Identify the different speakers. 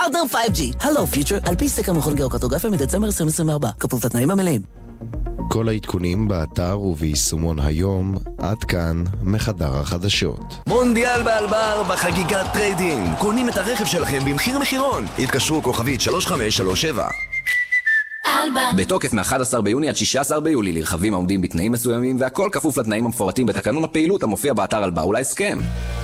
Speaker 1: ארדר 5G, הלו פיצ'ר, על פי סקר מכון גיאוקרטוגרפיה מדצמבר 2024, כפוף לתנאים המלאים.
Speaker 2: כל העדכונים באתר וביישומון היום, עד כאן מחדר החדשות.
Speaker 3: מונדיאל באלבר בחגיגת טריידינג. קונים את הרכב שלכם במחיר מחירון. התקשרו כוכבית 3537.
Speaker 4: בתוקף מ-11 ביוני עד 16 ביולי לרכבים העומדים בתנאים מסוימים, והכל כפוף לתנאים המפורטים בתקנון הפעילות המופיע באתר אלבר ולהסכם.